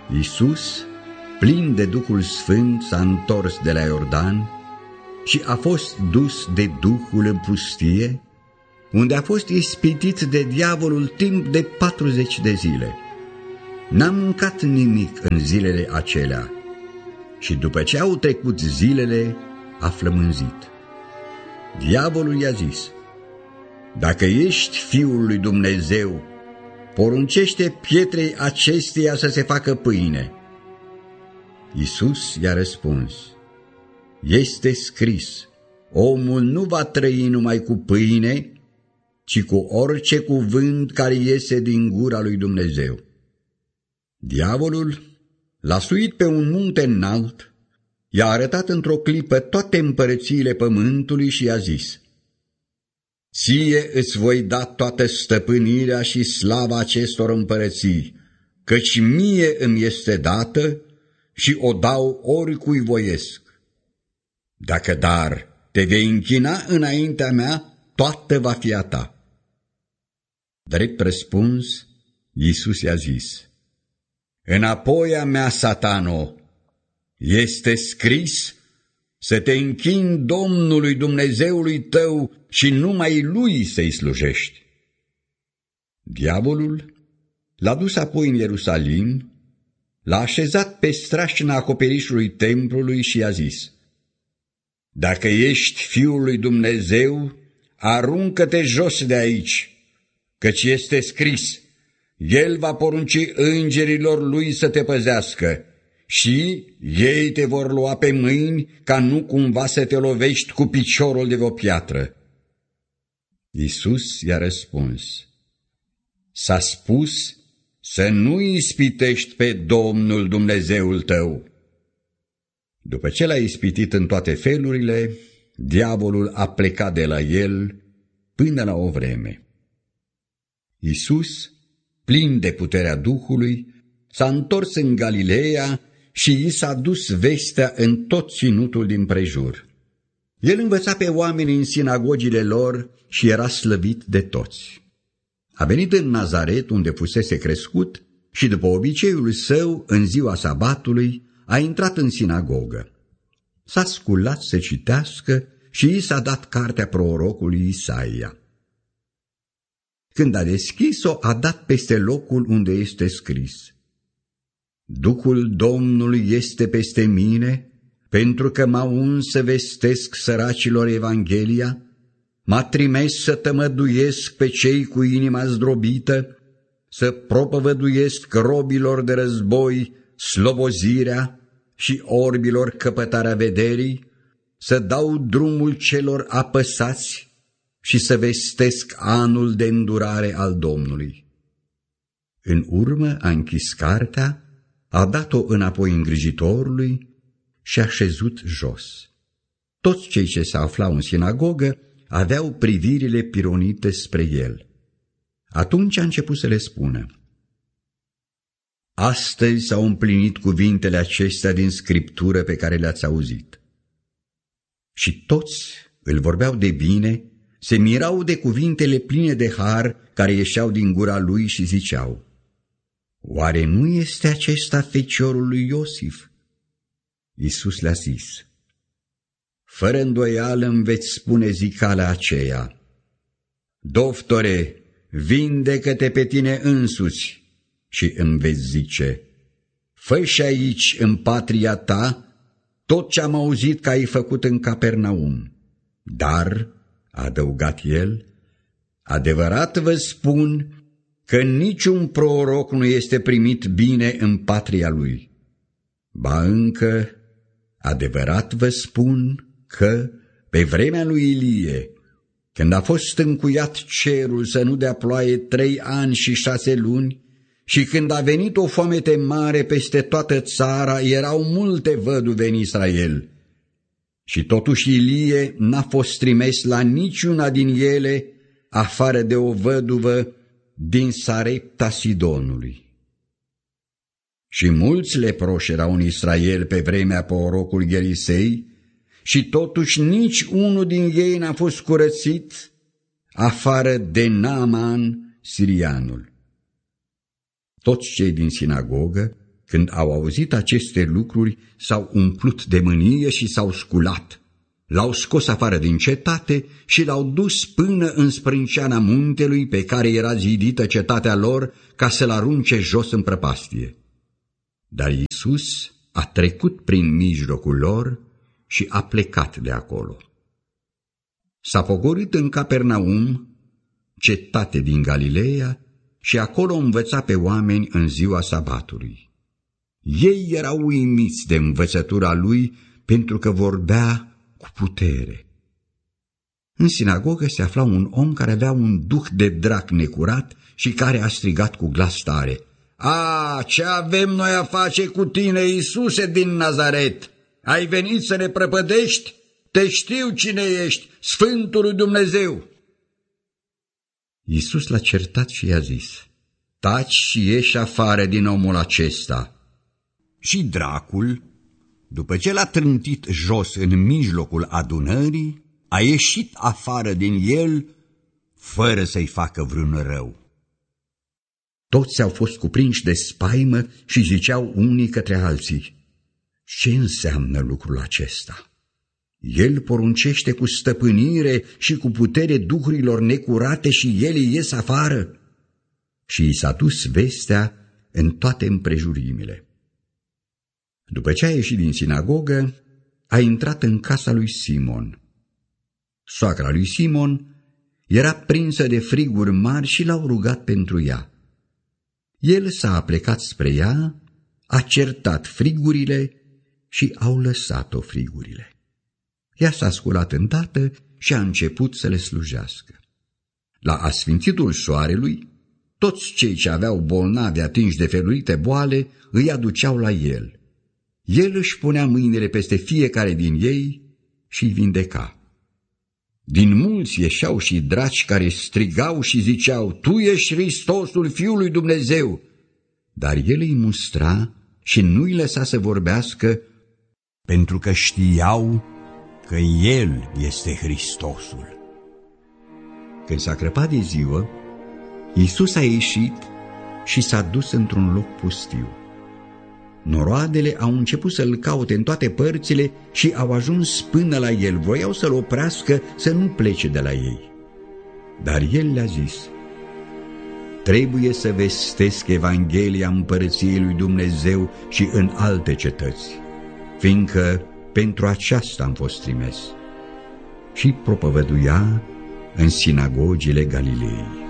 Iisus, plin de Duhul Sfânt, s-a întors de la Iordan și a fost dus de Duhul în pustie, unde a fost ispitit de diavolul timp de 40 de zile. N-a mâncat nimic în zilele acelea și după ce au trecut zilele, a flămânzit. Diavolul i-a zis: „Dacă ești Fiul lui Dumnezeu, poruncește pietrei acesteia să se facă pâine.” Iisus i-a răspuns: „Este scris, omul nu va trăi numai cu pâine, ci cu orice cuvânt care iese din gura lui Dumnezeu.” Diavolul l-a suit pe un munte înalt, i-a arătat într-o clipă toate împărățiile pământului și i-a zis: „Ție îți voi da toată stăpânirea și slava acestor împărății, căci mie îmi este dată și o dau oricui voiesc. Dacă dar te vei închina înaintea mea, toată va fi a ta.” Drept răspuns, Iisus i-a zis: „Înapoi a mea, Satano, este scris să te închini Domnului Dumnezeului tău și numai Lui să-i slujești.” Diavolul l-a dus apoi în Ierusalim, l-a așezat pe strașina acoperișului templului și i-a zis: „Dacă ești Fiul lui Dumnezeu, aruncă-te jos de aici, căci este scris, El va porunci îngerilor Lui să te păzească și ei te vor lua pe mâini ca nu cumva să te lovești cu piciorul de o piatră.” Iisus i-a răspuns: „S-a spus să nu ispitești pe Domnul Dumnezeul tău.” După ce l-a ispitit în toate felurile, diavolul a plecat de la el până la o vreme. Iisus, plin de puterea Duhului, s-a întors în Galileea și i s-a dus vestea în tot ținutul din prejur. El învăța pe oameni în sinagogile lor și era slăvit de toți. A venit în Nazaret, unde fusese crescut, și după obiceiul său, în ziua sabatului, a intrat în sinagogă. S-a sculat să citească și i s-a dat cartea prorocului Isaia. Când a deschis-o, a dat peste locul unde este scris: „Duhul Domnului este peste mine, pentru că m-a uns să vestesc săracilor Evanghelia, m-a trimis să tămăduiesc pe cei cu inima zdrobită, să propovăduiesc robilor de război slobozirea și orbilor căpătarea vederii, să dau drumul celor apăsați și să vestesc anul de îndurare al Domnului.” În urmă a închis cartea, a dat-o înapoi îngrijitorului și a șezut jos. Toți cei ce se aflau în sinagogă aveau privirile pironite spre el. Atunci a început să le spună: „Astăzi s-au împlinit cuvintele acestea din Scriptură pe care le-ați auzit.” Și toți îl vorbeau de bine, se mirau de cuvintele pline de har care ieșeau din gura lui și ziceau: „Oare nu este acesta feciorul lui Iosif?” Iisus le-a zis: „Fără îndoială îmi veți spune zicala aceea: Doftore, vindecă-te pe tine însuți.” Și îmi veți zice: „Fă și aici, în patria ta, tot ce am auzit că ai făcut în Capernaum.” Dar, a adăugat el, „adevărat vă spun că niciun proroc nu este primit bine în patria lui. Ba încă, adevărat vă spun că, pe vremea lui Ilie, când a fost încuiat cerul să nu dea ploaie 3 ani și 6 luni, și când a venit o foamete mare peste toată țara, erau multe văduve în Israel. Și totuși Ilie n-a fost trimis la niciuna din ele, afară de o văduvă din Sarepta Sidonului. Și mulți leproși erau în Israel pe vremea prorocului Elisei, și totuși nici unul din ei n-a fost curățit, afară de Naaman sirianul.” Toți cei din sinagogă când au auzit aceste lucruri, s-au umplut de mânie și s-au sculat. L-au scos afară din cetate și l-au dus până în sprânceana muntelui pe care era zidită cetatea lor, ca să-l arunce jos în prăpastie. Dar Iisus a trecut prin mijlocul lor și a plecat de acolo. S-a pogorât în Capernaum, cetate din Galileea, și acolo învăța pe oameni în ziua sabatului. Ei erau uimiți de învățătura lui, pentru că vorbea cu putere. În sinagogă se afla un om care avea un duh de drac necurat și care a strigat cu glas tare: „A, ce avem noi a face cu tine, Iisuse din Nazaret? Ai venit să ne prăpădești? Te știu cine ești, Sfântul lui Dumnezeu!” Iisus l-a certat și i-a zis: „Taci și ieși afară din omul acesta.” Și dracul, după ce l-a trântit jos în mijlocul adunării, a ieșit afară din el, fără să-i facă vreun rău. Toți au fost cuprinși de spaimă și ziceau unii către alții: „Ce înseamnă lucrul acesta? El poruncește cu stăpânire și cu putere duhurilor necurate și ele ies afară.” Și i s-a dus vestea în toate împrejurimile. După ce a ieșit din sinagogă, a intrat în casa lui Simon. Soacra lui Simon era prinsă de friguri mari și l-au rugat pentru ea. El s-a aplecat spre ea, a certat frigurile și au lăsat-o frigurile. Ea s-a sculat îndată și a început să le slujească. La asfințitul soarelui, toți cei ce aveau bolnavi atinși de felurite boale îi aduceau la el. El își punea mâinile peste fiecare din ei și îi vindeca. Din mulți ieșeau și draci care strigau și ziceau: „Tu ești Hristosul Fiul lui Dumnezeu!” Dar el îi mustra și nu îi lăsa să vorbească, pentru că știau că el este Hristosul. Când s-a crăpat de ziua, Iisus a ieșit și s-a dus într-un loc pustiu. Noroadele au început să-l caute în toate părțile și au ajuns până la el. Voiau să-l oprească să nu plece de la ei. Dar el le-a zis: „Trebuie să vestesc Evanghelia Împărăției lui Dumnezeu și în alte cetăți, fiindcă pentru aceasta am fost trimis.” Și propovăduia în sinagogile Galilei.